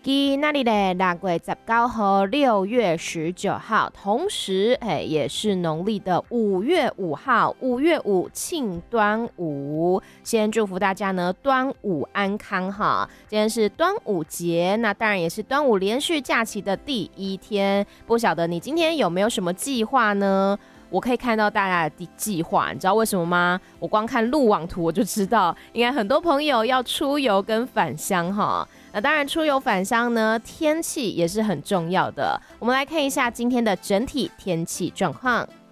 今仔日的6月19号6月19号，同时也是农历的5月5号，5月5庆端午。先祝福大家呢端午安康哈！今天是端午节，那当然也是端午连续假期的第一天。不晓得你今天有没有什么计划呢？我可以看到大家的计划，你知道为什么吗？我光看路网图我就知道，应该很多朋友要出游跟返乡哈。那当然，出游返乡呢，天气也是很重要的。我们来看一下今天的整体天气状况。